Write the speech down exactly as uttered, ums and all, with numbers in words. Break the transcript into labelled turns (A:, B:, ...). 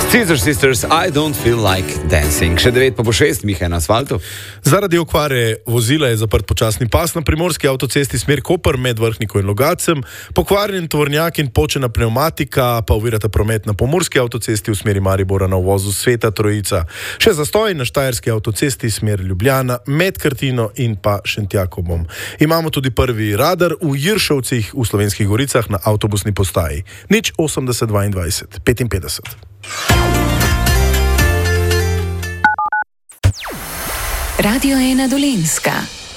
A: Scissor Sisters, I don't feel like dancing. Še devet pa bo šest, Miha na asfaltu.
B: Zaradi okvare vozila je zaprt počasni pas na primorski avtocesti smer Koper med Vrhniko in Logacem, pokvarjen tovornjak in počena pneumatika pa ovirata promet na pomurski avtocesti v smeri Maribora na uvozu Sveta Trojica. Še zastoj na štajerski avtocesti smer Ljubljana med Krtino in pa Šentjakobom. Imamo tudi prvi radar v Jiršovcih v Slovenskih Goricah na avtobusni postaji. Nič osemdeset dvaindvajset petinpetdeset.
C: Radio ena Dolenjska.